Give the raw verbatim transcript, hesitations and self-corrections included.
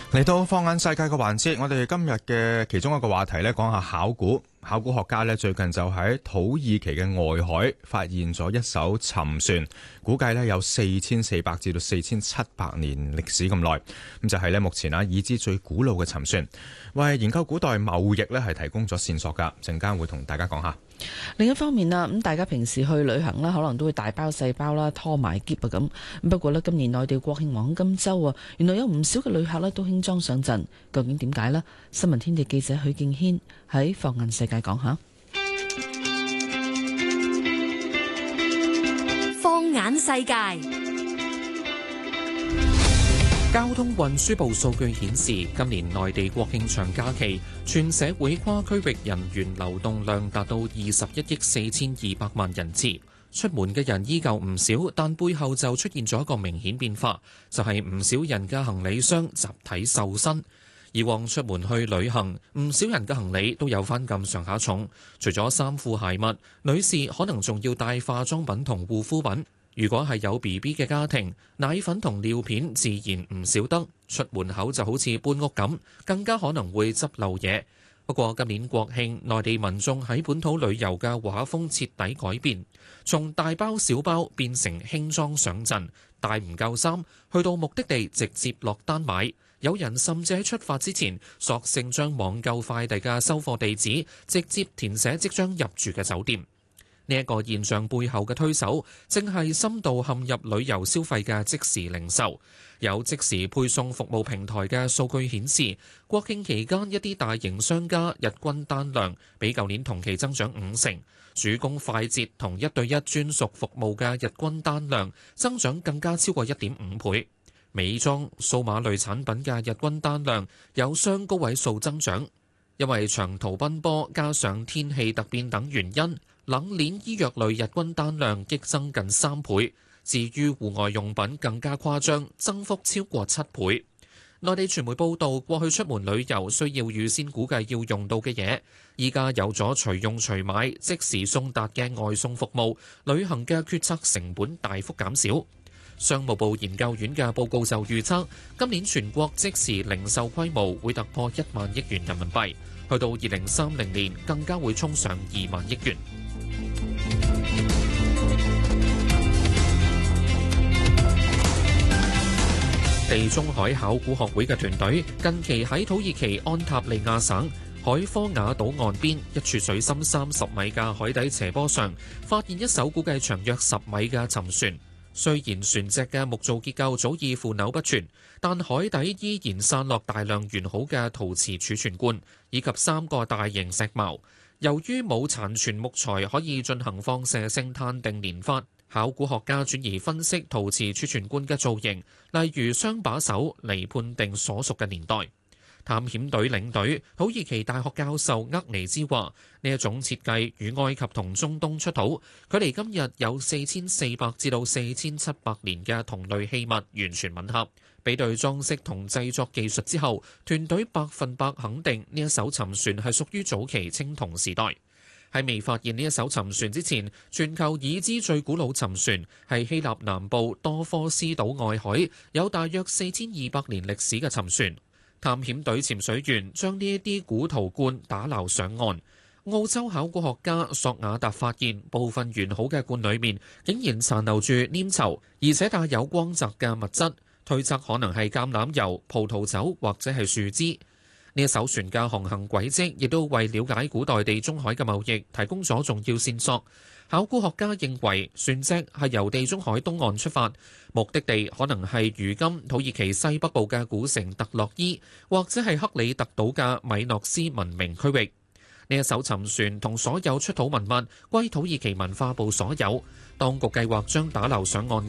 嚟到放眼世界嘅環節，我哋今日嘅其中一個話題咧，講下考古。考古學家咧最近就喺土耳其嘅外海發現咗一艘沉船，估計咧有四千四百至到四千七百年歷史咁耐。咁就係咧目前啊已知最古老嘅沉船，為研究古代貿易咧係提供咗線索㗎。陣間會同大家講下。 另一方面啊，咁大家平時去旅行啦，可能都會大包細包啦，拖埋篋啊咁。不過咧，今年內地國慶黃金週啊，原來有唔少嘅旅客咧都輕裝上陣。究竟點解呢？新聞天地記者許敬軒喺放眼世界講下。 放眼世界。交通運輸部數據顯示，今年內地國慶長假期，全社會跨區域人員流動量達到二十一億四千二百萬人次。出門嘅人依舊唔少，但背後就出現咗一個明顯變化，就係唔少人嘅行李箱集體瘦身。以往出門去旅行，唔少人嘅行李都有翻咁上下重，除咗衫褲鞋襪，女士可能仲要帶化妝品同護膚品。如果係有 B B 嘅家庭，奶粉同尿片自然唔少得，出門口就好似搬屋咁，更加可能會執漏嘢。不過今年國慶，內地民眾喺本土旅遊嘅畫風徹底改變，從大包小包變成輕裝上陣，帶唔夠衫，去到目的地直接落單買。有人甚至喺出發之前，索性將網購快遞嘅收貨地址直接填寫即將入住嘅酒店。呢一個現象背後嘅推手，正係深度陷入旅遊消費嘅即時零售。有即時配送服務平台嘅數據顯示，國慶期間一啲大型商家日均單量比舊年同期增長五成，主攻快捷同一對一專屬服務嘅日均單量增長更加超過一點五倍。美妝、數碼類產品嘅日均單量有雙高位數增長，因為長途奔波加上天氣突變等原因，冷鏈醫藥類日均單量激增近三倍，至於戶外用品更加誇張，增幅超過七倍。內地傳媒報道，過去出門旅遊需要預先估計要用到嘅嘢，依家有咗隨用隨買、即時送達嘅外送服務，旅行嘅決策成本大幅減少。商務部研究院嘅報告就預測，今年全國即時零售規模會突破一萬億元人民幣，去到二零三零年更加會衝上二萬億元。地中海考古學會嘅團隊近期喺土耳其安塔利亞省海科雅島岸邊一處水深三十米嘅海底斜坡上，發現一艘估計長約十米嘅沉船。雖然船隻嘅木造結構早已腐朽不全，但海底依然散落大量完好嘅陶瓷儲存罐，以及三個大型石矛。由於冇殘存木材可以進行放射性碳定年法，考古學家轉移分析陶瓷儲存罐嘅造型，例如雙把手，嚟判定所屬嘅年代。探險隊領隊土耳其大學教授厄尼茲話：呢一種設計與埃及同中東出土，距離今日有四千四百至到四千七百年嘅同類器物完全吻合。比對裝飾同製作技術之後，團隊百分百肯定呢一艘沉船係屬於早期青銅時代。喺未發現呢一艘沉船之前，全球已知最古老沉船係希臘南部多科斯島外海，有大約四千二百年歷史嘅沉船。探險隊潛水員將呢一啲古陶罐打撈上岸。澳洲考古學家索瓦達發現部分完好嘅罐裏面竟然殘留住黏稠，而且帶有光澤嘅物質，推測可能係橄欖油、葡萄酒或者係樹枝。呢一艘船嘅航行軌跡亦都為了解古代地中海嘅貿易提供咗重要線索。考古學家認為船隻係由地中海東岸出發，目的地可能係如今土耳其西北部嘅古城特洛伊，或者係克里特島嘅米諾斯文明區域。呢一艘沉船同所有出土文物歸土耳其文化部所有，當局計劃將打撈上岸